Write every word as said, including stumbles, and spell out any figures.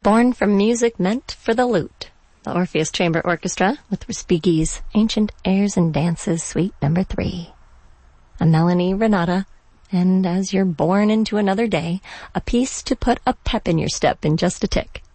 Born from music meant for the lute, the Orpheus Chamber Orchestra with Respighi's Ancient Airs and Dances, Suite Number Three. A Melanie Renata, and As You're Born into Another Day, a piece to put a pep in your step in just a tick.